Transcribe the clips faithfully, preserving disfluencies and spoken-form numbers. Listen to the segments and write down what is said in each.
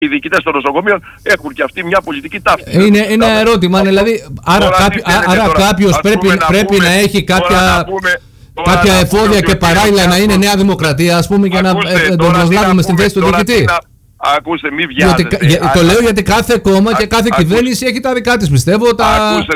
οι διοικητές των νοσοκομείων έχουν και αυτοί μια πολιτική ταύτιση. Είναι ένα ερώτημα, δηλαδή, άρα, κάποι, άρα τώρα, κάποιος πρέπει, να, πρέπει πούμε, να έχει κάποια, να πούμε, κάποια εφόδια και παράλληλα να είναι Νέα Δημοκρατία, ας πούμε, για να τον προσλάβουμε στην θέση του διοικητή. Ακούστε, μη βιάζετε. Για, το λέω γιατί κάθε κόμμα α, και κάθε α, κυβέρνηση έχει τα δικά της, πιστεύω, τα...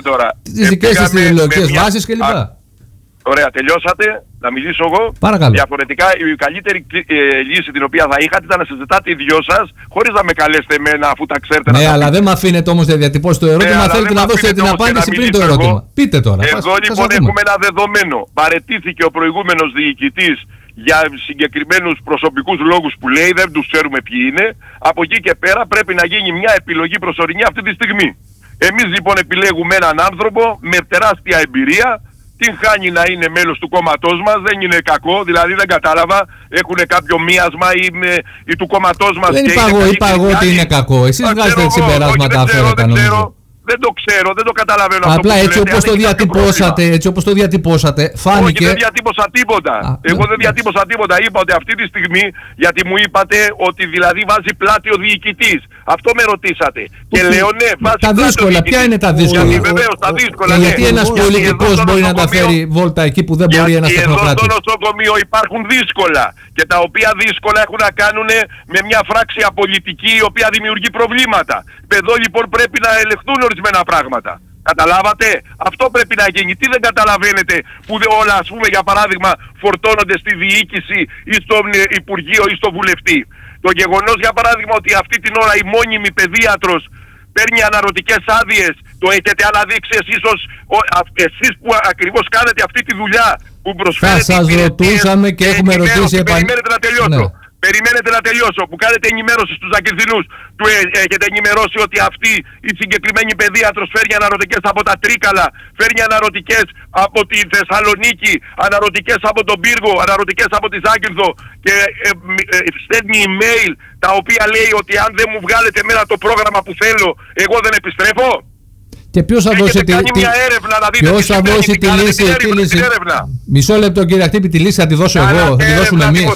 τις δικές της ιδεολογικές βάσεις κλπ. Ωραία, τελειώσατε. Να μιλήσω εγώ. Παρακαλώ. Διαφορετικά, η καλύτερη ε, λύση την οποία θα είχατε ήταν να συζητάτε οι δυο σας, χωρίς να με καλέσετε εμένα αφού τα ξέρετε. Ναι, αλλά δεν με αφήνετε όμως να διατυπώσετε το ερώτημα. Ναι, θέλετε να δώσετε την απάντηση πριν το ερώτημα. Εγώ. Πείτε τώρα. Εδώ θα, λοιπόν θα έχουμε ένα δεδομένο. Παρετήθηκε ο προηγούμενος διοικητής για συγκεκριμένους προσωπικούς λόγους που λέει, δεν τους ξέρουμε ποιοι είναι. Από εκεί και πέρα πρέπει να γίνει μια επιλογή προσωρινή αυτή τη στιγμή. Εμείς λοιπόν επιλέγουμε έναν άνθρωπο με τεράστια εμπειρία. Την χάνει να είναι μέλος του κόμματός μας, δεν είναι κακό, δηλαδή δεν κατάλαβα, έχουν κάποιο μίασμα ή, με, ή του κόμματός μας. Δεν είπα εγώ, είπα εγώ ότι είναι κακό, εσείς βγάζετε συμπεράσματα αφαίρετα νομίζω. Δεν το ξέρω, δεν το καταλαβαίνω. Απλά αυτό έτσι όπως το διατυπώσατε, έτσι όπως το διατυπώσατε, φάνηκε. Όχι, δεν διατύπωσα τίποτα. Α, Εγώ δεν διατύπωσα τίποτα. Είπα ότι αυτή τη στιγμή, γιατί μου είπατε ότι δηλαδή βάζει πλάτη ο διοικητής. Αυτό με ρωτήσατε. Όχι, και λέω ναι, βάζει τα πλάτη δύσκολα, ποια είναι τα δύσκολα. Γιατί βεβαίως τα δύσκολα. Και γιατί ένας πολιτικός μπορεί να τα φέρει βόλτα εκεί που δεν μπορεί ένας τεχνοκράτης. Εδώ στο νοσοκομείο υπάρχουν δύσκολα. Και τα οποία δύσκολα έχουν να κάνουν με μια φράξη απολυτική η οποία δημιουργεί προβλήματα. Εδώ λοιπόν πρέπει να ελεγχθούν ορισμένα πράγματα. Καταλάβατε? Αυτό πρέπει να γίνει. Τι δεν καταλαβαίνετε που όλα, ας πούμε, για παράδειγμα, φορτώνονται στη διοίκηση ή στον Υπουργείο ή στο βουλευτή. Το γεγονός, για παράδειγμα, ότι αυτή την ώρα η μόνιμη παιδίατρος παίρνει αναρωτικές άδειες, το έχετε αναδείξει εσείς, ως, ο, α, εσείς που ακριβώς κάνετε αυτή τη δουλειά που προσφέρετε. Θα σας ρωτούσαμε και έχουμε ρωτήσει επανειλημμένα. Περιμένετε να τελειώσω. Ναι. Περιμένετε να τελειώσω, που κάνετε ενημέρωση στους Ακινθινούς. Του ε, έχετε ενημερώσει ότι αυτή η συγκεκριμένη παιδίατρος φέρνει αναρωτικές από τα Τρίκαλα, φέρνει αναρωτικές από τη Θεσσαλονίκη, αναρωτικές από τον Πύργο, αναρωτικές από τη Ζάκυνθο και ε, ε, ε, στέλνει email τα οποία λέει ότι αν δεν μου βγάλετε εμένα το πρόγραμμα που θέλω, εγώ δεν επιστρέφω. Και ποιος θα δώσει τη, κάνει μια έρευνα, να δείτε ποιος θα δώσει τη λύση, τη λύση. Μισό λεπτό κύριε Χτύπη, τη λύση θα τη δώσω εγώ, θα τη δώσουμε εμείς.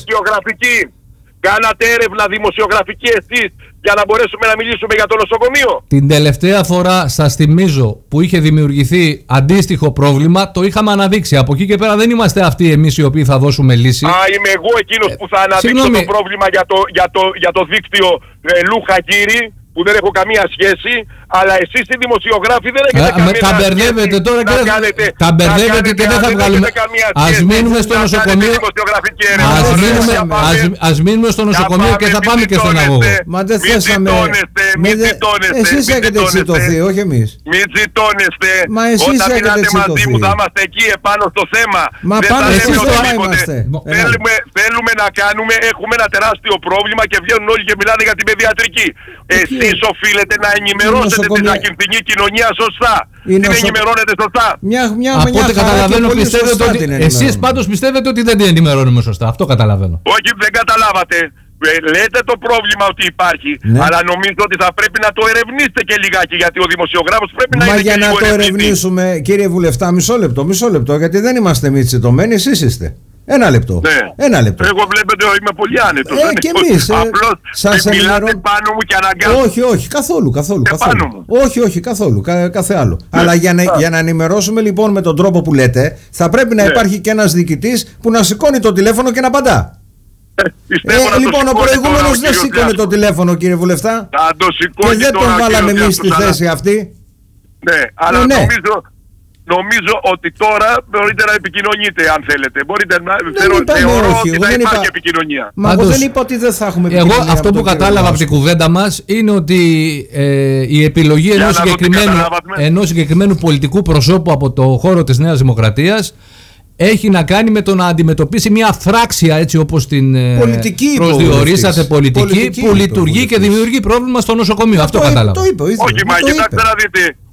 Κάνατε έρευνα δημοσιογραφική εσείς για να μπορέσουμε να μιλήσουμε για το νοσοκομείο. Την τελευταία φορά, σας θυμίζω, που είχε δημιουργηθεί αντίστοιχο πρόβλημα, το είχαμε αναδείξει. Από εκεί και πέρα δεν είμαστε αυτοί εμείς οι οποίοι θα δώσουμε λύση. Α, είμαι εγώ εκείνος που θα αναδείξω Συγνώμη. το πρόβλημα για το, για το, για το δίκτυο ε, Λούχα-Κύρι, που δεν έχω καμία σχέση, αλλά εσείς οι δημοσιογράφοι δεν έχετε Α, καμία τα μπερδεύετε σχέση. Τώρα και δεν κάνετε, τα μπερδεύετε και δεν θα βγάλουμε. Ας μείνουμε στο νοσοκομείο. Ας μείνουμε, ας, ας μείνουμε στο νοσοκομείο και θα πάμε και στον αγωγό. Μα δεν θέσαμε. Εσείς έχετε τσιτωθεί, όχι εμείς. Μην τσιτώνεστε. Μα εσείς έχετε τσιτωθεί. Μαζί μου θα είμαστε εκεί επάνω στο θέμα. Μα πάνω εσείς τώρα είμαστε. Θέλουμε να κάνουμε, έχουμε ένα τεράστιο πρόβλημα και βγαίνουν όλοι και μιλάνε για την παιδιατρική. Εσείς οφείλετε να ενημερώσετε την ακινθινή κοινωνία σωστά. Την νοσο... ενημερώνετε σωστά. Μια, μια, Από μια ό,τι καταλαβαίνω πιστεύετε ότι... Εσείς πάντως πιστεύετε ότι δεν την ενημερώνουμε σωστά. Αυτό καταλαβαίνω. Όχι, δεν καταλάβατε. Λέτε το πρόβλημα ότι υπάρχει, ναι. αλλά νομίζω ότι θα πρέπει να το ερευνήσετε και λιγάκι, γιατί ο δημοσιογράφος πρέπει Μα να είναι για και να λίγο το ερευνήσουμε, κύριε Βουλευτά, μισό λεπτό, μισό λεπτό, γιατί δεν είμαστε εμείς τσιτωμένοι, εσείς είστε. Ένα λεπτό. Ναι. Ένα λεπτό. Εγώ βλέπετε είμαι πολύ άνετος. Ε, και εμείς. Ε, Απλώς μιλάτε ενημερώ... πάνω μου και αναγκάζω. Όχι, όχι, καθόλου, καθόλου. καθόλου. Όχι, όχι, καθόλου, κα, κάθε άλλο. Ναι. Αλλά για να, για να ενημερώσουμε λοιπόν με τον τρόπο που λέτε, θα πρέπει να ναι. υπάρχει και ένας διοικητής που να σηκώνει το τηλέφωνο και να απαντά. Ε, ε, λοιπόν, ο προηγούμενος δεν σήκωνε το τηλέφωνο, κύριε Βουλευτά. Θα το σηκώνει. Και δεν τον βάλαμε εμείς στη θέση αυτή. Ναι, αλλά νομίζω... Νομίζω ότι τώρα μπορείτε να επικοινωνείτε αν θέλετε. Μπορείτε να θεωρώ ότι θα υπάρχει επικοινωνία. Μα εγώ δεν είπα ότι δεν θα έχουμε επικοινωνία. Εγώ αυτό που κατάλαβα από την κουβέντα μας είναι ότι ε, η επιλογή ενός συγκεκριμένου, ενός συγκεκριμένου πολιτικού προσώπου από το χώρο της Νέας Δημοκρατίας έχει να κάνει με το να αντιμετωπίσει μια φράξια, έτσι όπως την πολιτική προσδιορίσατε, πολιτική, πολιτική που λειτουργεί και δημιουργεί πρόβλημα στο νοσοκομείο. Αυτό, αυτό κατάλαβα. Το είπε, όχι, μα κοιτάξτε να δείτε.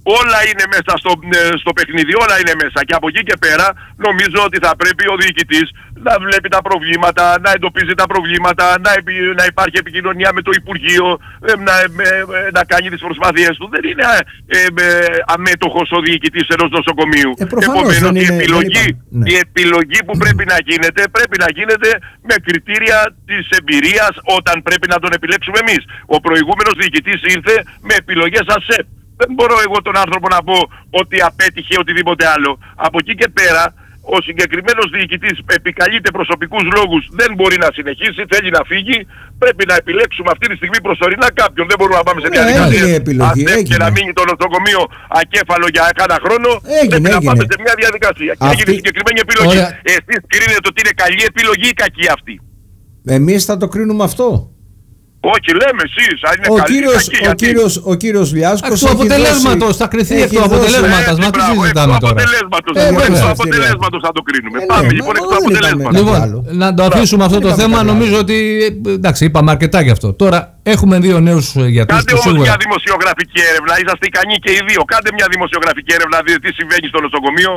Όλα είναι μέσα στο, στο παιχνίδι, όλα είναι μέσα. Και από εκεί και πέρα νομίζω ότι θα πρέπει ο διοικητής να βλέπει τα προβλήματα, να εντοπίζει τα προβλήματα, να, να υπάρχει επικοινωνία με το Υπουργείο, να, να κάνει τις προσπάθειές του. Δεν είναι ε, ε, αμέτωχος ο διοικητής ενός νοσοκομείου. Ε, Επομένως η, είναι, επιλογή, ναι. η επιλογή που πρέπει να γίνεται, πρέπει να γίνεται με κριτήρια της εμπειρίας όταν πρέπει να τον επιλέξουμε εμείς. Ο προηγούμενος διοικητής ήρθε με επιλογές ΑΣΕΠ. Δεν μπορώ εγώ τον άνθρωπο να πω ότι απέτυχε οτιδήποτε άλλο. Από εκεί και πέρα, ο συγκεκριμένος διοικητής επικαλείται προσωπικούς λόγους, δεν μπορεί να συνεχίσει, θέλει να φύγει. Πρέπει να επιλέξουμε αυτή τη στιγμή προσωρινά κάποιον. Δεν μπορούμε να πάμε σε διαδικασία και να μείνει το νοσοκομείο ακέφαλο για ένα χρόνο. Έγινε, πρέπει έγινε. να πάμε σε μια διαδικασία. Αυτή... Και έγινε συγκεκριμένη επιλογή. Εσείς κρίνετε ότι είναι καλή επιλογή ή κακή αυτή? Εμείς θα το κρίνουμε αυτό. Όχι, λέμε εσείς, αν είναι ο καλή κύριος, κακή, ο γιατί... κύριος, ο κύριος Λιάσκος του αποτελέσματος, θα κρυθεί εκ του αποτελέσματος. Μα τι συζητάμε τώρα. Εκ του αποτελέσματος θα το κρίνουμε. Ε, Πάμε ναι, λοιπόν μα, εκ του αποτελέσματος. Λοιπόν, να το αφήσουμε αυτό το θέμα. Νομίζω ότι εντάξει, είπαμε αρκετά γι' αυτό. Τώρα έχουμε δύο νέους γιατρούς. Κάντε όμως μια δημοσιογραφική έρευνα. Είσαστε ικανοί και οι δύο. Κάντε μια δημοσιογραφική έρευνα, δείτε τι συμβαίνει στο νοσοκομείο.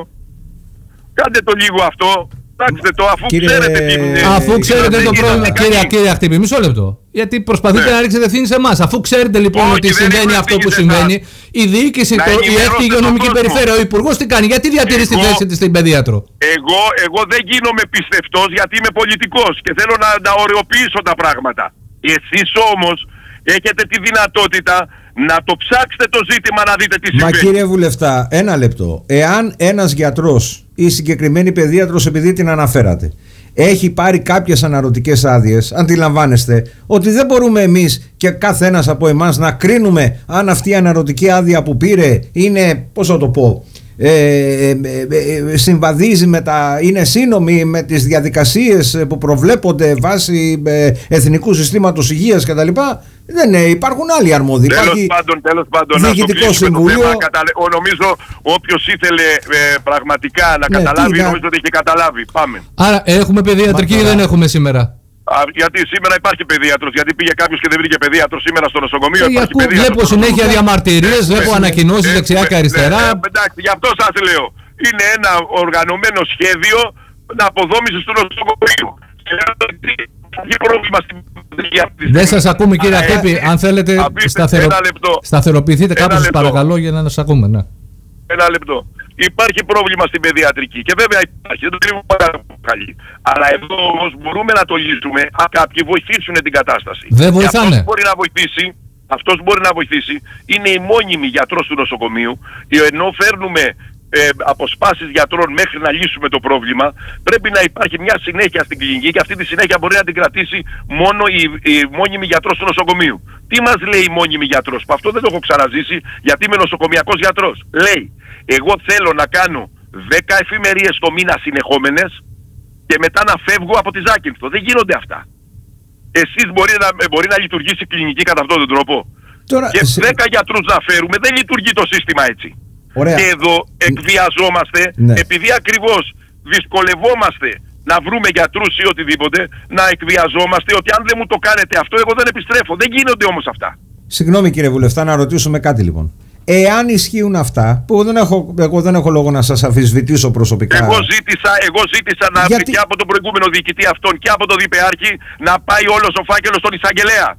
Κάντε το λίγο αυτό. Κοιτάξτε το, αφού κύριε... ξέρετε τι είναι. Αφού ξέρετε το πρόβλημα, κύριε, κύριε Αχτύπη, μισό λεπτό. Γιατί προσπαθείτε ναι. να ρίξετε ευθύνη σε εμάς. Αφού ξέρετε λοιπόν όχι, ότι συμβαίνει αυτό που συμβαίνει, η διοίκηση, το, η ΕΦΤ, η υγειονομική περιφέρεια, ο Υπουργός τι κάνει, γιατί διατηρεί τη θέση της στην παιδίατρο? Εγώ, εγώ δεν γίνομαι πιστευτός γιατί είμαι πολιτικός και θέλω να, να ωρεοποιήσω τα πράγματα. Εσείς όμως έχετε τη δυνατότητα να το ψάξετε το ζήτημα, να δείτε τι συμβαίνει. Μα κύριε Βουλευτά, ένα λεπτό. Εάν ένας γιατρός ή συγκεκριμένη παιδίατρος, επειδή την αναφέρατε, έχει πάρει κάποιες αναρωτικές άδειες, αντιλαμβάνεστε ότι δεν μπορούμε εμείς και κάθε ένας από εμάς να κρίνουμε αν αυτή η αναρωτική άδεια που πήρε είναι, πώς θα το πω, ε, ε, ε, συμβαδίζει με τα, είναι σύνομη με τις διαδικασίες που προβλέπονται βάσει ε, εθνικού συστήματος υγείας κτλ. Δεν ε, υπάρχουν άλλοι αρμόδιοι. Τέλος Υπάρχει πάντων, τέλος πάντων, διοικητικό συμβούλιο. Καταλε... Ο, νομίζω όποιος ήθελε ε, πραγματικά να ναι, καταλάβει, τι, νομίζω ότι έχει καταλάβει. Πάμε. Άρα έχουμε παιδιατρική ή δεν έχουμε σήμερα? Α, γιατί σήμερα υπάρχει παιδίατρος, γιατί πήγε κάποιος και δεν βρήκε παιδίατρο σήμερα στο νοσοκομείο. Ε, ακούω, βλέπω συνέχεια διαμαρτυρίες, βλέπω ανακοινώσεις δεξιά και αριστερά. Εντάξει, γι' αυτό σας λέω. Είναι ένα οργανωμένο σχέδιο αποδόμησης του νοσοκομείου. Δεν σας ακούμε κύριε Αχτύπη, αν θέλετε σταθερο... σταθεροποιηθείτε κάπως σας παρακαλώ για να σας ακούμε. Ναι. Ένα λεπτό. Υπάρχει πρόβλημα στην παιδιατρική και βέβαια υπάρχει, δεν το κρύβουμε πάρα πολύ. Αλλά εδώ όμως μπορούμε να το λύσουμε αν κάποιοι βοηθήσουν την κατάσταση. Δεν βοηθάνε. Αυτός μπορεί να βοηθήσει, αυτός μπορεί να βοηθήσει είναι η μόνιμη γιατρός του νοσοκομείου, ενώ φέρνουμε Ε, αποσπάσεις γιατρών μέχρι να λύσουμε το πρόβλημα, πρέπει να υπάρχει μια συνέχεια στην κλινική και αυτή τη συνέχεια μπορεί να την κρατήσει μόνο η, η μόνιμη γιατρός του νοσοκομείου. Τι μας λέει η μόνιμη γιατρός? Που αυτό δεν το έχω ξαναζήσει γιατί είμαι νοσοκομιακός γιατρός. Λέει, εγώ θέλω να κάνω δέκα εφημερίες το μήνα συνεχόμενες και μετά να φεύγω από τη Ζάκυνθο. Δεν γίνονται αυτά. Εσείς μπορεί να, μπορεί να λειτουργήσει η κλινική κατά αυτόν τον τρόπο? Τώρα, και σε... δέκα γιατρούς να φέρουμε, δεν λειτουργεί το σύστημα έτσι. Ωραία. Και εδώ εκβιαζόμαστε, ναι. επειδή ακριβώς δυσκολευόμαστε να βρούμε γιατρούς ή οτιδήποτε, να εκβιαζόμαστε ότι αν δεν μου το κάνετε αυτό, εγώ δεν επιστρέφω. Δεν γίνονται όμως αυτά. Συγγνώμη κύριε Βουλευτά, να ρωτήσουμε κάτι λοιπόν. Εάν ισχύουν αυτά, που δεν έχω, εγώ δεν έχω λόγο να σας αμφισβητήσω προσωπικά. Εγώ ζήτησα, εγώ ζήτησα να Γιατί... βρει και από τον προηγούμενο διοικητή αυτόν και από τον διπεάρχη να πάει όλος ο φάκελος στον εισαγγελέα.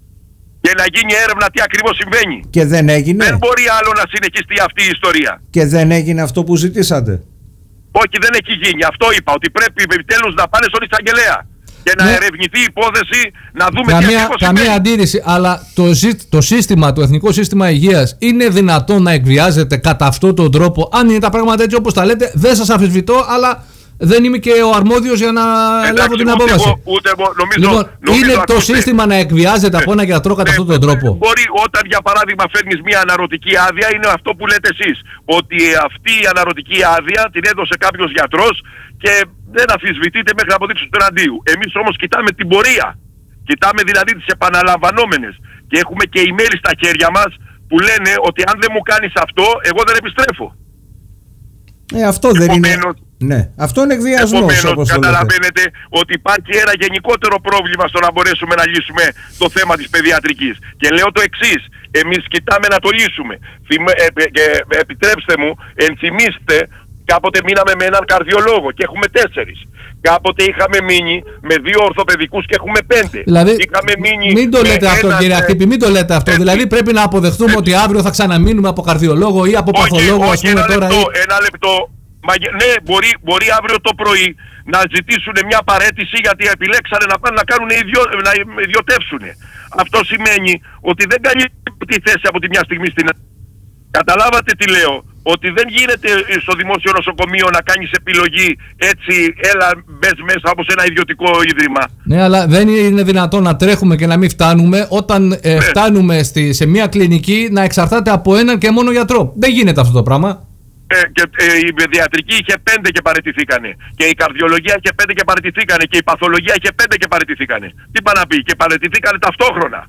Και να γίνει έρευνα τι ακριβώς συμβαίνει. Και δεν έγινε. Δεν μπορεί άλλο να συνεχιστεί αυτή η ιστορία. Και δεν έγινε αυτό που ζητήσατε. Όχι, δεν έχει γίνει. Αυτό είπα, ότι πρέπει επιτέλους να πάνε στον εισαγγελέα. Και να ναι. ερευνηθεί η υπόθεση, να δούμε καμία, τι ακριβώς καμία συμβαίνει. αντίρρηση, αλλά το, το σύστημα, το Εθνικό Σύστημα Υγείας είναι δυνατόν να εκβιάζεται κατά αυτόν τον τρόπο? Αν είναι τα πράγματα έτσι όπως τα λέτε, δεν σας αμφισβητώ, αλλά δεν είμαι και ο αρμόδιος για να εντάξει, λάβω την απόφαση. Ούτε εγώ, νομίζω, λοιπόν, νομίζω, είναι ακούστε. το σύστημα να εκβιάζεται από ένα γιατρό κατά ναι, αυτόν τον τρόπο? Μπορεί όταν για παράδειγμα φέρνεις μια αναρωτική άδεια, είναι αυτό που λέτε εσείς. Ότι αυτή η αναρωτική άδεια την έδωσε κάποιος γιατρός και δεν αμφισβητείται μέχρι να αποδείξει του εναντίου. Εμείς όμως κοιτάμε την πορεία. Κοιτάμε δηλαδή τις επαναλαμβανόμενες. Και έχουμε και email στα χέρια μας που λένε ότι αν δεν μου κάνεις αυτό, εγώ δεν επιστρέφω. Ε, αυτό δεν είναι. Ναι, αυτό είναι εκβιασμός. Επομένως, καταλαβαίνετε ότι υπάρχει ένα γενικότερο πρόβλημα στο να μπορέσουμε να λύσουμε το θέμα της παιδιατρικής. Και λέω το εξής, εμείς κοιτάμε να το λύσουμε. Θυμε, ε, ε, ε, επιτρέψτε μου, ενθυμίστε, κάποτε μείναμε με έναν καρδιολόγο και έχουμε τέσσερις. Κάποτε είχαμε μείνει με δύο ορθοπαιδικούς και έχουμε πέντε. Δηλαδή, είχαμε μείνει μην το λέτε αυτό, ένα... κύριε Αχτύπη, μην το λέτε αυτό. Έτσι. Δηλαδή, πρέπει να αποδεχτούμε έτσι. Ότι αύριο θα ξαναμείνουμε από καρδιολόγο ή από παθολόγο, όχι, ας πούμε ένα τώρα. Λεπτό, Ή... Ένα λεπτό. Μα, ναι, μπορεί, μπορεί αύριο το πρωί να ζητήσουν μια παραίτηση γιατί επιλέξανε να πάνε να κάνουν ιδιω, να ιδιωτεύσουν. Αυτό σημαίνει ότι δεν κάνει τη θέση από τη μια στιγμή στην άλλη. Καταλάβατε τι λέω? Ότι δεν γίνεται στο δημόσιο νοσοκομείο να κάνεις επιλογή έτσι, έλα μπες μέσα όπως ένα ιδιωτικό ίδρυμα. Ναι, αλλά δεν είναι δυνατόν να τρέχουμε και να μην φτάνουμε όταν ε, ναι. φτάνουμε στη, σε μια κλινική να εξαρτάται από έναν και μόνο γιατρό. Δεν γίνεται αυτό το πράγμα. Ε, και, ε, η παιδιατρική είχε πέντε και παραιτηθήκανε. Και η καρδιολογία είχε πέντε και παραιτηθήκανε. Και η παθολογία είχε πέντε και παραιτηθήκανε. Τι πάει να πει? Και παραιτηθήκανε ταυτόχρονα.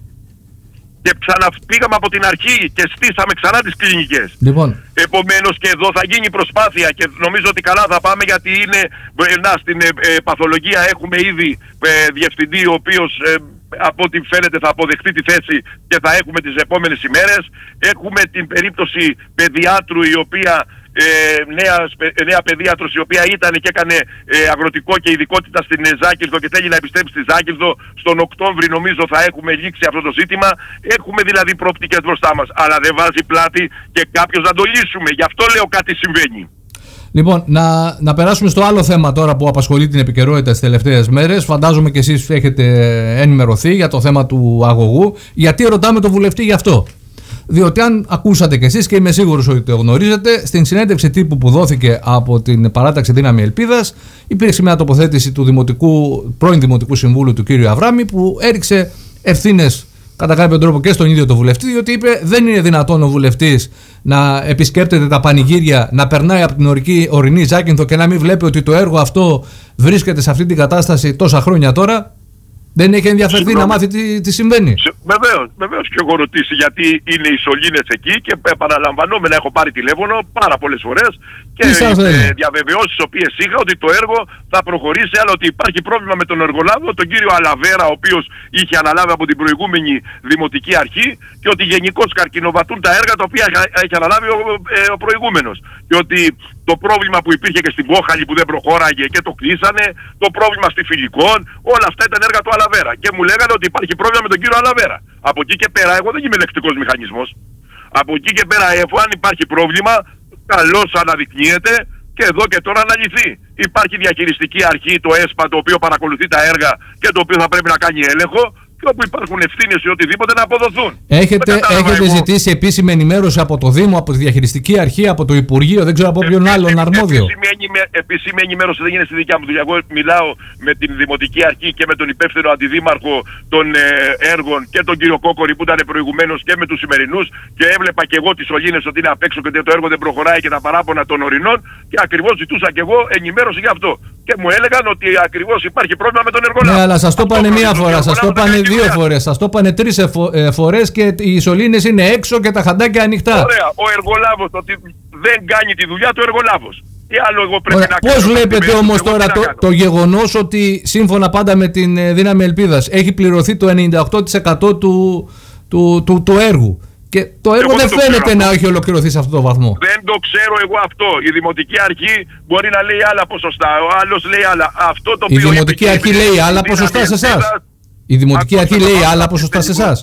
Και ξαναπήγαμε από την αρχή και στήσαμε ξανά τις κλινικές. Λοιπόν. Επομένως και εδώ θα γίνει προσπάθεια και νομίζω ότι καλά θα πάμε, γιατί είναι, να, στην ε, ε, παθολογία έχουμε ήδη ε, διευθυντή ο οποίος ε, από ό,τι φαίνεται θα αποδεχτεί τη θέση και θα έχουμε τις επόμενες ημέρες. Έχουμε την περίπτωση παιδιάτρου η οποία Ε, νέα, νέα παιδίατρος η οποία ήταν και έκανε ε, αγροτικό και ειδικότητα στην ε, Ζάκυνθο και θέλει να επιστρέψει στη Ζάκυνθο. Στον Οκτώβρη νομίζω θα έχουμε λήξει αυτό το ζήτημα. Έχουμε δηλαδή προοπτικές μπροστά μας, αλλά δεν βάζει πλάτη και κάποιος να το λύσουμε. Γι' αυτό λέω κάτι συμβαίνει. Λοιπόν, να, να περάσουμε στο άλλο θέμα τώρα που απασχολεί την επικαιρότητα τις τελευταίες μέρες. Φαντάζομαι και εσείς έχετε ενημερωθεί για το θέμα του αγωγού. Γιατί ρωτάμε τον βουλευτή γι' αυτό? Διότι αν ακούσατε κι εσείς, και είμαι σίγουρος ότι το γνωρίζετε, στην συνέντευξη τύπου που δόθηκε από την παράταξη Δύναμη Ελπίδας υπήρξε μια τοποθέτηση του δημοτικού, πρώην Δημοτικού Συμβούλου του κ. Αβράμη, που έριξε ευθύνες κατά κάποιο τρόπο και στον ίδιο το βουλευτή, διότι είπε δεν είναι δυνατόν ο βουλευτής να επισκέπτεται τα πανηγύρια, να περνάει από την ορική, ορεινή Ζάκυνθο και να μην βλέπει ότι το έργο αυτό βρίσκεται σε αυτή την κατάσταση τόσα χρόνια τώρα. Δεν έχει ενδιαφερθεί Συγνώμη. να μάθει τι, τι συμβαίνει. Βεβαίως, βεβαίως και έχω ρωτήσει γιατί είναι οι σωλήνες εκεί και επαναλαμβανόμενα έχω πάρει τηλέφωνο πάρα πολλές φορές και ε, διαβεβαιώσεις τις οποίες είχα ότι το έργο θα προχωρήσει, αλλά ότι υπάρχει πρόβλημα με τον εργολάβο, τον κύριο Αλαβέρα, ο οποίος είχε αναλάβει από την προηγούμενη δημοτική αρχή, και ότι γενικώς καρκινοβατούν τα έργα τα οποία έχει αναλάβει ο, ε, ο προηγούμενος. Και ότι το πρόβλημα που υπήρχε και στην Κόχαλη που δεν προχώραγε και το κλείσανε, το πρόβλημα στη Φιλικών, όλα αυτά ήταν έργα του Αλαβέρα. Και μου λέγανε ότι υπάρχει πρόβλημα με τον κύριο Αλαβέρα. Από εκεί και πέρα, εγώ δεν είμαι ελεκτικός μηχανισμός. Από εκεί και πέρα, εφόσον υπάρχει πρόβλημα, καλώς αναδεικνύεται και εδώ και τώρα να λυθεί. Υπάρχει διαχειριστική αρχή, το ΕΣΠΑ, το οποίο παρακολουθεί τα έργα και το οποίο θα πρέπει να κάνει έλεγχο. Και όπου υπάρχουν ευθύνες ή οτιδήποτε να αποδοθούν. Έχετε, έχετε ζητήσει επίσημη ενημέρωση από το Δήμο, από τη Διαχειριστική Αρχή, από το Υπουργείο, δεν ξέρω από ποιον ε, άλλον αρμόδιο. Επίσημη ενημέρωση δεν είναι στη δικιά μου δουλειά. Εγώ μιλάω με την Δημοτική Αρχή και με τον υπεύθυνο αντιδήμαρχο των ε, έργων και τον κύριο Κόκορη που ήταν προηγουμένως και με τους σημερινούς, και έβλεπα και εγώ τις σωλήνες ότι είναι απ' έξω και το έργο δεν προχωράει και τα παράπονα των ορεινών, και ακριβώς ζητούσα και εγώ ενημέρωση γι' αυτό. Και μου έλεγαν ότι ακριβώς υπάρχει πρόβλημα με τον εργολάβο. Ναι, αλλά σας το είπανε μία φορά, σας το είπανε δύο φορές, σας το είπανε τρεις εφο, ε, φορές και οι σωλήνες είναι έξω και τα χαντάκια ανοιχτά. Ωραία, ο εργολάβος, ότι δεν κάνει τη δουλειά του εργολάβος. Τι άλλο εγώ πρέπει Ωραία, να πώς κάνω? Πώς βλέπετε όμως τώρα το, το γεγονός ότι σύμφωνα πάντα με την Δύναμη Ελπίδας έχει πληρωθεί το ενενήντα οκτώ τοις εκατό του, του, του, του έργου? Και το έργο εγώ δεν φαίνεται να έχει ολοκληρωθεί σε αυτό το βαθμό. Δεν το ξέρω εγώ αυτό. Η Δημοτική Αρχή μπορεί να λέει άλλα ποσοστά, ο άλλος λέει άλλα. Αυτό το οποίο η Δημοτική Αρχή λέει άλλα ποσοστά σε εσάς. Η Δημοτική Αρχή λέει άλλα ποσοστά σε εσάς.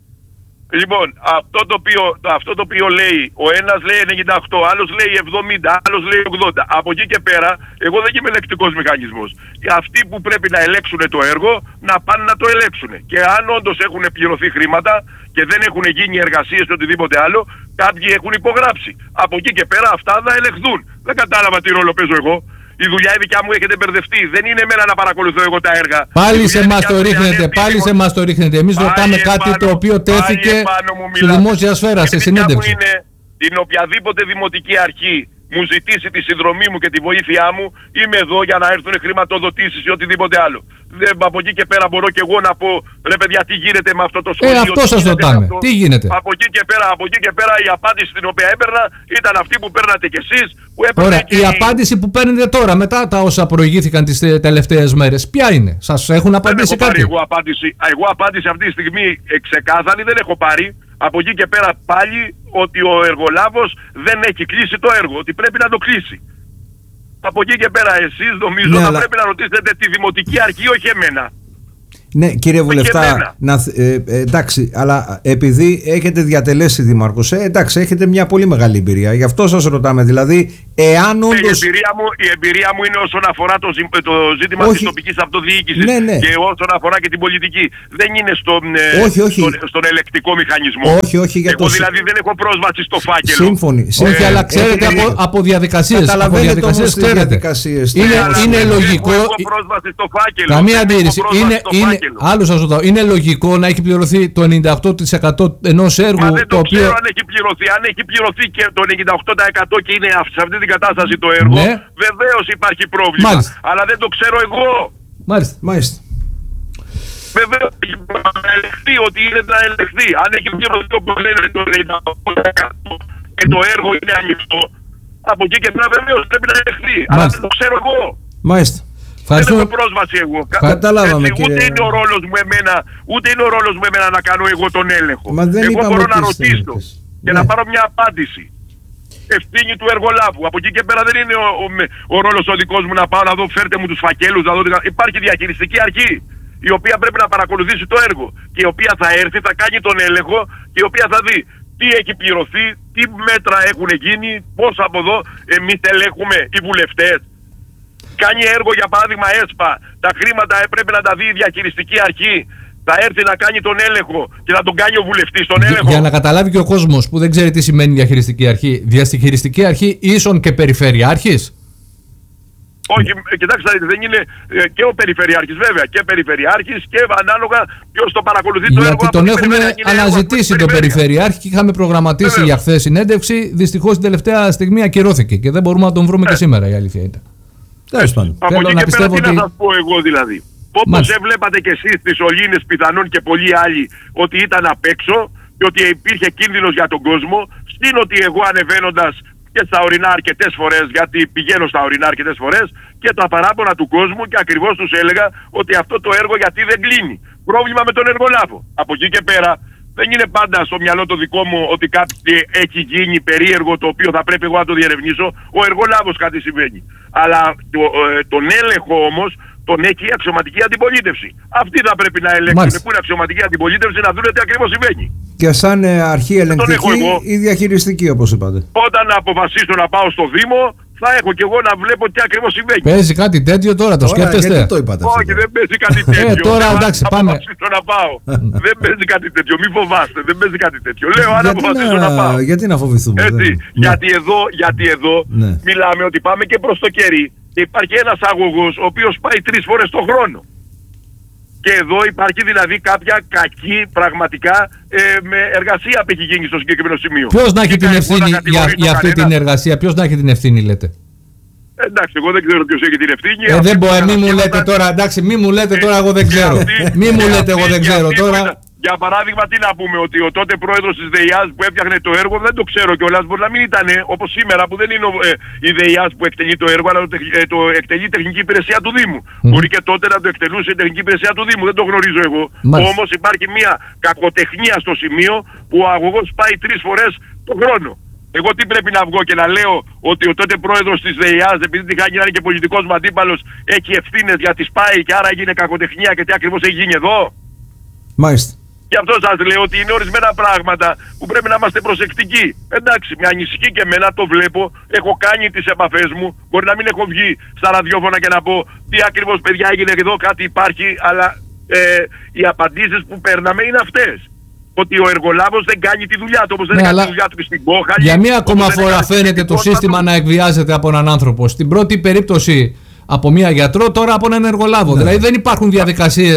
Λοιπόν, αυτό το, οποίο, αυτό το οποίο λέει, ο ένας λέει ενενήντα οκτώ, άλλος λέει εβδομήντα, άλλος λέει ογδόντα. Από εκεί και πέρα, εγώ δεν είμαι ελεκτικός μηχανισμός. Και αυτοί που πρέπει να ελέξουν το έργο, να πάνε να το ελέξουν. Και αν όντως έχουν πληρωθεί χρήματα και δεν έχουν γίνει εργασίες ή οτιδήποτε άλλο, κάποιοι έχουν υπογράψει. Από εκεί και πέρα αυτά θα ελεγχθούν. Δεν κατάλαβα τι ρόλο παίζω εγώ. Η δουλειά η δικιά μου έχετε μπερδευτεί. Δεν είναι εμένα να παρακολουθώ εγώ τα έργα. Πάλι σε εμάς το ρίχνετε, πάλι σε εμάς το ρίχνετε. Εμείς ρωτάμε κάτι το οποίο τέθηκε στη δημόσια σφαίρα, σε συνέντευξη. Είναι την οποιαδήποτε δημοτική αρχή μου ζητήσει τη συνδρομή μου και τη βοήθειά μου, είμαι εδώ για να έρθουν χρηματοδοτήσεις ή οτιδήποτε άλλο. Δεν, από εκεί και πέρα μπορώ και εγώ να πω, ρε παιδιά, τι γίνεται με αυτό το σχολείο. Ε, αυτό σας ρωτάμε. Τι γίνεται. Από εκεί, και πέρα, από εκεί και πέρα η απάντηση την οποία έπαιρνα ήταν αυτή που παίρνατε κι εσείς. Που Ωραία, και η απάντηση που παίρνετε τώρα, μετά τα όσα προηγήθηκαν τις τελευταίες μέρες, ποια είναι? Σας έχουν απαντήσει κάτι? Εγώ απάντηση, εγώ απάντηση αυτή τη στιγμή ξεκάθαρη δεν έχω πάρει. Από εκεί και πέρα πάλι ότι ο εργολάβος δεν έχει κλείσει το έργο, ότι πρέπει να το κλείσει. Από εκεί και πέρα εσείς νομίζω ναι, θα αλλά... πρέπει να ρωτήσετε τη Δημοτική Αρχή, όχι εμένα. Ναι, κύριε Βουλευτά, να, ε, ε, εντάξει, αλλά επειδή έχετε διατελέσει δήμαρχος, ε, εντάξει, έχετε μια πολύ μεγάλη εμπειρία. Γι' αυτό σας ρωτάμε, δηλαδή, εάν όντως... Η εμπειρία μου, η εμπειρία μου είναι όσον αφορά το, το ζήτημα της τοπικής αυτοδιοίκησης, ναι, ναι. και όσον αφορά και την πολιτική. Δεν είναι στον, όχι, όχι. στον, στον ελεκτικό μηχανισμό. Όχι, όχι, για Εγώ το... δηλαδή δεν έχω πρόσβαση στο φάκελο. Σύμφωνοι. Όχι, ε, αλλά ξέρετε έχετε... από, από διαδικασίες. Από διαδικασίες ξέρετε. Διαδικασίες, είναι είναι λογικό. Έχω πρόσβαση στο φάκελο. Καμία αντίρρηση. Άλλο σας ρωτάω. Είναι λογικό να έχει πληρωθεί το ενενήντα οκτώ τοις εκατό ενός έργου? Μα δεν το, το ξέρω οποίο... αν έχει πληρωθεί. Αν έχει πληρωθεί και το ενενήντα οκτώ τοις εκατό και είναι σε αυτή την κατάσταση το έργο, ναι, βεβαίως υπάρχει πρόβλημα. Μάλιστα. Αλλά δεν το ξέρω εγώ. Μάλιστα. Μάλιστα. Βεβαίως να ελεγχθεί ότι είναι να ελεγχθεί. Αν έχει πληρωθεί όπως λένε το ενενήντα οκτώ τοις εκατό και το έργο είναι ανοιχτό, από εκεί και πέρα βεβαίως πρέπει να ελεγχθεί. Αλλά δεν το ξέρω εγώ. Μάλιστα. Δεν έχω πρόσβαση εγώ. Καταλάβαμε, έτσι, ούτε είναι ο ρόλος μου εμένα, ούτε είναι ο ρόλος μου εμένα να κάνω εγώ τον έλεγχο. Μα δεν εγώ μπορώ να ρωτήσω και ναι. να πάρω μια απάντηση. Ευθύνη του εργολάβου. Από εκεί και πέρα δεν είναι ο, ο, ο ρόλος ο δικός μου να πάω να δω, φέρτε μου τους φακέλους, να δω. Υπάρχει διαχειριστική αρχή η οποία πρέπει να παρακολουθήσει το έργο και η οποία θα έρθει, θα κάνει τον έλεγχο και η οποία θα δει τι έχει πληρωθεί, τι μέτρα έχουν γίνει, πώς από εδώ εμείς ελέγχουμε οι βουλευτές. Κάνει έργο για παράδειγμα ΕΣΠΑ, τα χρήματα έπρεπε να τα δει η διαχειριστική αρχή. Θα έρθει να κάνει τον έλεγχο και να τον κάνει ο βουλευτής τον έλεγχο. Για να καταλάβει και ο κόσμος που δεν ξέρει τι σημαίνει διαχειριστική αρχή, διαχειριστική αρχή ίσον και περιφερειάρχης. Όχι, κοιτάξτε, δεν είναι και ο περιφερειάρχης βέβαια, και περιφερειάρχης και ανάλογα ποιος το παρακολουθεί το έργο. Γιατί τον έχουμε αναζητήσει τον περιφερειάρχη και είχαμε προγραμματίσει βέβαια για χθες συνέντευξη. Δυστυχώς την τελευταία στιγμή ακυρώθηκε και δεν μπορούμε να τον βρούμε ε. και σήμερα, η αλήθεια είναι. Τέλος πάντων. Από εκεί και πέρα τι ότι... να σας πω εγώ δηλαδή. Όπως έβλεπατε και εσείς τις σωλήνες πιθανόν και πολλοί άλλοι ότι ήταν απ' έξω και ότι υπήρχε κίνδυνος για τον κόσμο, στην ότι εγώ ανεβαίνοντας και στα ορεινά αρκετές φορές, γιατί πηγαίνω στα ορεινά αρκετές φορές, και τα παράπονα του κόσμου και ακριβώς τους έλεγα ότι αυτό το έργο γιατί δεν κλείνει. Πρόβλημα με τον εργολάβο. Από εκεί και πέρα δεν είναι πάντα στο μυαλό το δικό μου ότι κάτι έχει γίνει περίεργο το οποίο θα πρέπει εγώ να το διερευνήσω. Ο εργολάβος κάτι συμβαίνει. Αλλά το, ε, τον έλεγχο όμως τον έχει η αξιωματική αντιπολίτευση. Αυτοί θα πρέπει να ελέγξουν που είναι αξιωματική αντιπολίτευση να δουν τι ακριβώς συμβαίνει. Και σαν ε, αρχή ελεγκτική ή διαχειριστική όπως είπατε. Όταν αποφασίσω να πάω στο Δήμο, θα έχω και εγώ να βλέπω τι ακριβώς συμβαίνει. Παίζει κάτι τέτοιο τώρα, το σκέφτεστε? Γιατί το είπατε? Όχι, δεν παίζει κάτι τέτοιο. ε, τώρα εντάξει, πάμε. αποφασίσω να πάω. Δεν παίζει κάτι τέτοιο, μην φοβάστε, δεν παίζει κάτι τέτοιο. Λέω αν αποφασίσω να πάω. Γιατί να φοβηθούμε? Έτσι, γιατί εδώ, γιατί εδώ μιλάμε ότι πάμε και προς το κερί. Και υπάρχει ένας αγωγός ο οποίος πάει τρεις φορές το χρόνο. Και εδώ υπάρχει δηλαδή κάποια κακή πραγματικά ε, με εργασία που έχει γίνει στο συγκεκριμένο σημείο. Ποιος να έχει την ευθύνη για, για αυτή την εργασία, ποιος να έχει την ευθύνη λέτε? Ε, εντάξει, εγώ δεν ξέρω ποιος έχει την ευθύνη. Ε, δεν μπορεί, μη μου λέτε τώρα, εντάξει, μη μου λέτε τώρα, εγώ δεν ξέρω. Μη μου λέτε, εγώ δεν ξέρω τώρα. Για παράδειγμα, τι να πούμε, ότι ο τότε πρόεδρος της ΔΕΙΑΣ που έφτιαχνε το έργο, δεν το ξέρω κιόλας, μπορεί να μην ήταν όπως σήμερα που δεν είναι ε, η ΔΕΙΑΣ που εκτελεί το έργο, αλλά το, ε, το εκτελεί η τεχνική υπηρεσία του Δήμου. Mm. Μπορεί και τότε να το εκτελούσε η τεχνική υπηρεσία του Δήμου, δεν το γνωρίζω εγώ. Όμως υπάρχει μια κακοτεχνία στο σημείο που ο αγωγός πάει τρεις φορές το χρόνο. Εγώ τι πρέπει να βγω και να λέω ότι ο τότε πρόεδρος της ΔΕΙΑΣ, επειδή τη χάνει να είναι και πολιτικός μου αντίπαλος, έχει ευθύνες για τη ΣΠΑΗ και άρα έγινε κακοτεχνία και τι ακριβώς έχει γίνει εδώ? Μάλιστα. Γι' αυτό σας λέω ότι είναι ορισμένα πράγματα που πρέπει να είμαστε προσεκτικοί. Εντάξει, με ανησυχεί και εμένα, το βλέπω, έχω κάνει τις επαφές μου, μπορεί να μην έχω βγει στα ραδιόφωνα και να πω τι ακριβώς παιδιά έγινε εδώ, κάτι υπάρχει, αλλά ε, οι απαντήσεις που παίρναμε είναι αυτές. Ότι ο εργολάβος δεν κάνει τη δουλειά του, όπως δεν ναι, έκανε τη δουλειά του και στην Κόχαλη. Για μία ακόμα φορά φαίνεται το σύστημα του να εκβιάζεται από έναν άνθρωπο. Στην πρώτη περίπτωση από μία γιατρό, τώρα από έναν εργολάβο. Ναι. Δηλαδή δεν υπάρχουν διαδικασίες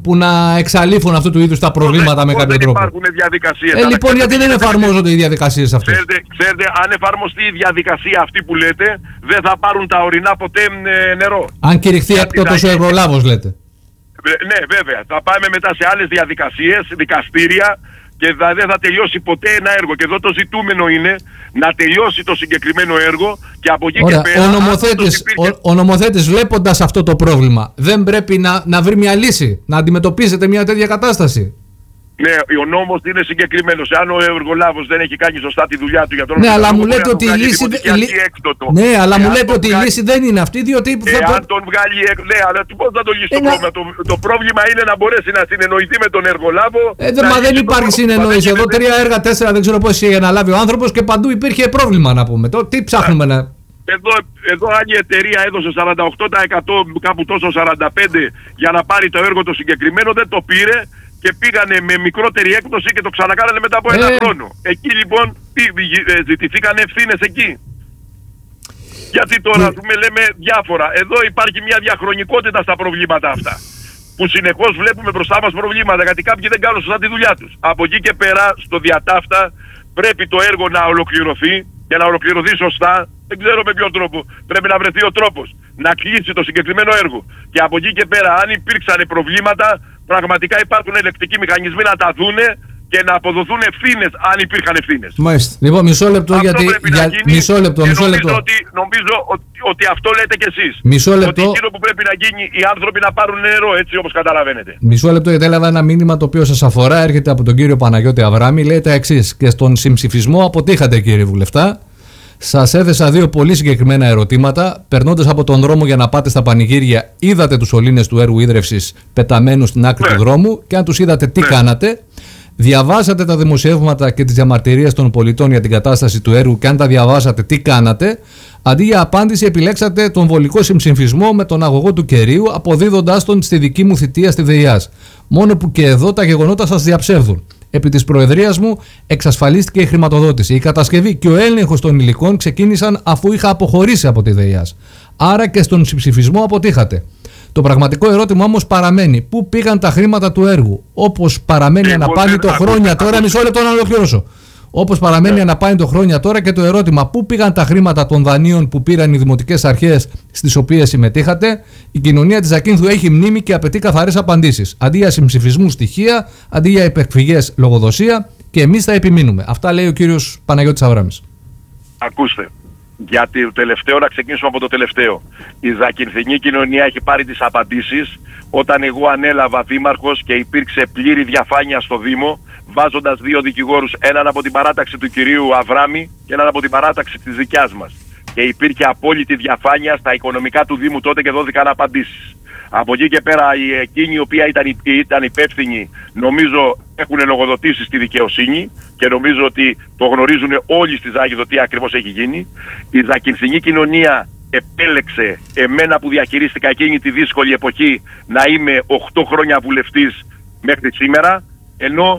που να εξαλείφουν αυτού του είδους τα προβλήματα Πώς, με κάποιο τρόπο. Υπάρχουν διαδικασίες. Ε, λοιπόν, γιατί δεν εφαρμόζονται οι διαδικασίες αυτές. Ξέρετε, ξέρετε, αν εφαρμοστεί η διαδικασία αυτή που λέτε, δεν θα πάρουν τα ορεινά ποτέ ε, νερό. Αν κηρυχθεί έκτοτος ο εργολάβος, λέτε. Ναι, βέβαια. Θα πάμε μετά σε άλλες διαδικασίες, δικαστήρια. Και δεν θα τελειώσει ποτέ ένα έργο. Και εδώ το ζητούμενο είναι να τελειώσει το συγκεκριμένο έργο και από εκεί Ωραία. και πέρα. Ο νομοθέτης, υπήρχε... ο, ο νομοθέτης βλέποντας αυτό το πρόβλημα, δεν πρέπει να, να βρει μια λύση, να αντιμετωπίσετε μια τέτοια κατάσταση. Ναι, ο νόμος είναι συγκεκριμένος. Αν ο εργολάβος δεν έχει κάνει σωστά τη δουλειά του για τον ναι, αλλά μου λέτε ότι η λύση, ναι, αλλά μου λέτε ότι η λύση δεν είναι αυτή, διότι θα εάν τον βγάλει έκδοτο. Ναι, αλλά πώς θα το λύσει το πρόβλημα. Το, το πρόβλημα είναι να μπορέσει να συνεννοηθεί με τον εργολάβο. Ε, δε, μα δεν υπάρχει συνεννόηση. Εδώ τρία έργα, τέσσερα δεν ξέρω πώς είχε αναλάβει ο άνθρωπος και παντού υπήρχε πρόβλημα να πούμε. Το, τι ψάχνουμε να. Εδώ, εδώ αν η εταιρεία έδωσε σαράντα οκτώ τοις εκατό κάπου τόσο σαράντα πέντε τοις εκατό για να πάρει το έργο το συγκεκριμένο, δεν το πήρε και πήγανε με μικρότερη έκπτωση και το ξανακάνανε μετά από ένα ε. χρόνο. Εκεί λοιπόν τι, ε, ζητηθήκαν ευθύνες εκεί. Γιατί τώρα ας πούμε λέμε διάφορα. Εδώ υπάρχει μια διαχρονικότητα στα προβλήματα αυτά. Που συνεχώς βλέπουμε μπροστά μας προβλήματα γιατί κάποιοι δεν κάνουν σωστά τη δουλειά τους. Από εκεί και πέρα στο διατάφτα πρέπει το έργο να ολοκληρωθεί και να ολοκληρωθεί σωστά. Δεν ξέρω με ποιον τρόπο. Πρέπει να βρεθεί ο τρόπος να κλείσει το συγκεκριμένο έργο. Και από εκεί και πέρα, αν υπήρξαν προβλήματα, πραγματικά υπάρχουν ελεκτικοί μηχανισμοί να τα δούνε και να αποδοθούν ευθύνες, αν υπήρχαν ευθύνες. Μάλιστα. Λοιπόν, μισό λεπτό αυτό γιατί. Για... Γίνει, μισό λεπτό, μισό νομίζω λεπτό. Ότι, νομίζω ότι, ότι αυτό λέτε κι εσείς. Μισό λεπτό. Ότι εκείνο που πρέπει να γίνει οι άνθρωποι να πάρουν νερό, έτσι όπως καταλαβαίνετε. Μισό λεπτό, γιατί έλαβα ένα μήνυμα το οποίο σας αφορά. Έρχεται από τον κύριο Παναγιώτη Αβράμη. Λέει τα εξής. Και στον συμψηφισμό αποτύχατε, κύριε Βουλευτά. Σας έθεσα δύο πολύ συγκεκριμένα ερωτήματα. Περνώντας από τον δρόμο για να πάτε στα πανηγύρια, είδατε τους σωλήνες του έργου ίδρευσης πεταμένους στην άκρη ναι. του δρόμου. Και αν τους είδατε, τι ναι. κάνατε. Διαβάσατε τα δημοσιεύματα και τις διαμαρτυρίες των πολιτών για την κατάσταση του έργου. Και αν τα διαβάσατε, τι κάνατε. Αντί για απάντηση, επιλέξατε τον βολικό συμψηφισμό με τον αγωγό του κερίου, αποδίδοντάς τον στη δική μου θητεία στη ΔΕΙΑΣ. Μόνο που και εδώ τα γεγονότα σας διαψεύδουν. Επί της προεδρίας μου εξασφαλίστηκε η χρηματοδότηση. Η κατασκευή και ο έλεγχος των υλικών ξεκίνησαν αφού είχα αποχωρήσει από τη ΔΕΙΑΣ. Άρα και στον συμψηφισμό αποτύχατε. Το πραγματικό ερώτημα όμως παραμένει. Πού πήγαν τα χρήματα του έργου, όπως παραμένει αναπάντητο χρόνια τώρα. Μισό λεπτό να ολοκληρώσω. Όπως παραμένει αναπάντητο χρόνια τώρα και το ερώτημα πού πήγαν τα χρήματα των δανείων που πήραν οι δημοτικές αρχές στις οποίες συμμετείχατε. Η κοινωνία της Ζακίνθου έχει μνήμη και απαιτεί καθαρές απαντήσεις. Αντί για συμψηφισμού στοιχεία, αντί για υπεκφυγές λογοδοσία, και εμείς θα επιμείνουμε. Αυτά λέει ο κύριος Παναγιώτης Αβράμης. Ακούστε. Γιατί το τελευταίο, να ξεκινήσουμε από το τελευταίο. Η Ζακυνθινή κοινωνία έχει πάρει τις απαντήσεις όταν εγώ ανέλαβα δήμαρχος και υπήρξε πλήρη διαφάνεια στο Δήμο, βάζοντας δύο δικηγόρους, έναν από την παράταξη του κυρίου Αβράμη και έναν από την παράταξη της δικιάς μας. Και υπήρχε απόλυτη διαφάνεια στα οικονομικά του Δήμου τότε και δόθηκαν απαντήσεις. Από εκεί και πέρα, οι εκείνοι οι οποίοι ήταν, ήταν υπεύθυνοι, νομίζω έχουν λογοδοτήσει στη δικαιοσύνη και νομίζω ότι το γνωρίζουν όλοι στη Ζάκυνθο τι ακριβώς έχει γίνει. Η Ζακυνθινή κοινωνία επέλεξε εμένα που διαχειρίστηκα εκείνη τη δύσκολη εποχή να είμαι οκτώ χρόνια βουλευτής μέχρι σήμερα, ενώ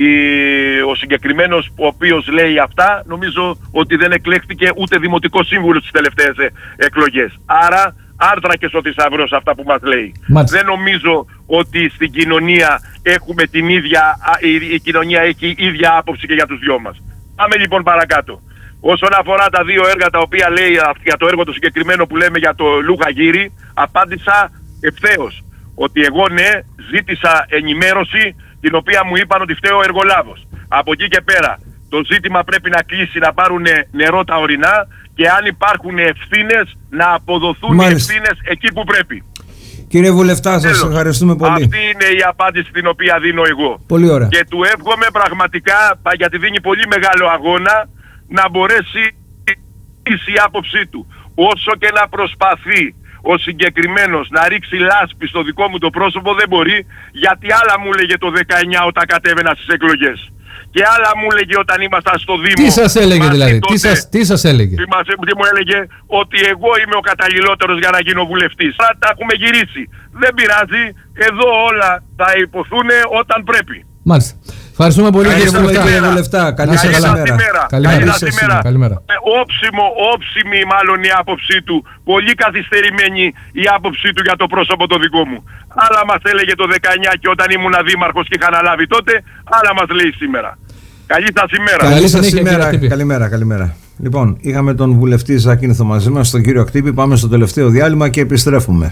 ο συγκεκριμένος ο οποίος λέει αυτά νομίζω ότι δεν εκλέχθηκε ούτε δημοτικό σύμβουλο στις τελευταίες εκλογές. Άρα άρθρα και στο θησαυρός αυτά που μας λέει. Μάλιστα. Δεν νομίζω ότι στην κοινωνία έχουμε την ίδια, η, η κοινωνία έχει ίδια άποψη και για τους δυο μας. Πάμε λοιπόν παρακάτω. Όσον αφορά τα δύο έργα τα οποία λέει για το έργο το συγκεκριμένο που λέμε για το Λούχα Γύρι, απάντησα ευθέως ότι εγώ ναι ζήτησα ενημέρωση την οποία μου είπαν ότι φταίει ο εργολάβος. Από εκεί και πέρα το ζήτημα πρέπει να κλείσει, να πάρουν νερό τα ορεινά και αν υπάρχουν ευθύνες να αποδοθούν οι ευθύνες εκεί που πρέπει. Κύριε Βουλευτά, σας ευχαριστούμε πολύ. Αυτή είναι η απάντηση την οποία δίνω εγώ. Πολύ ωραία. Και του εύχομαι πραγματικά, γιατί δίνει πολύ μεγάλο αγώνα, να μπορέσει η άποψή του. Όσο και να προσπαθεί ο συγκεκριμένος να ρίξει λάσπη στο δικό μου το πρόσωπο δεν μπορεί, γιατί άλλα μου έλεγε το δεκαεννιά όταν κατέβαινα στις εκλογές. Και άλλα μου έλεγε όταν ήμασταν στο Δήμο. Τι σας έλεγε δηλαδή, τι σας, τι σας έλεγε. Τι, μας, τι μου έλεγε ότι εγώ είμαι ο καταλληλότερος για να γίνω βουλευτής. Άρα τα έχουμε γυρίσει. Δεν πειράζει, εδώ όλα θα υποθούν όταν πρέπει. Μάλιστα. Ευχαριστούμε πολύ κύριε Βουλευτά. Καλή σας ημέρα. Καλημέρα. Καλημέρα. Όψιμο, όψιμη μάλλον η άποψή του. Πολύ καθυστερημένη η άποψή του για το πρόσωπο το δικό μου. Άλλα μας έλεγε το δεκαεννιά και όταν ήμουν δήμαρχος και είχα αναλάβει τότε, άλλα μας λέει σήμερα. Καλή σας ημέρα. Καλή σας ημέρα. Καλημέρα, καλημέρα. Λοιπόν, είχαμε τον βουλευτή Ζακίνθο μαζί μας, τον κύριο Ακτύπη. Πάμε στο τελευταίο διάλειμμα και επιστρέφουμε.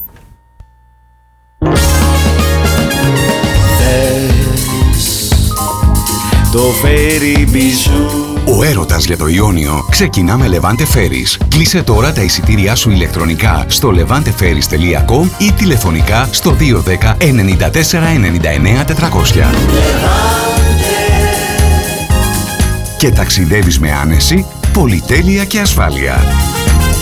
Το Ferry Bijou. Ο έρωτας για το Ιόνιο ξεκινά με Levante Ferries. Κλείσε τώρα τα εισιτήριά σου ηλεκτρονικά στο levante ferries τελεία com ή τηλεφωνικά στο δύο ένα μηδέν εννιά τέσσερα εννιά εννιά τετρακόσια. Και ταξιδεύεις με άνεση, πολυτέλεια και ασφάλεια.